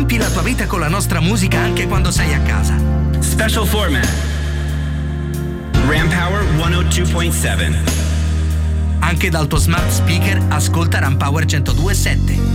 riempi la tua vita con la nostra musica anche quando sei a casa. Special format. Ram Power 102.7. Anche dal tuo smart speaker ascolta Ram Power 102.7.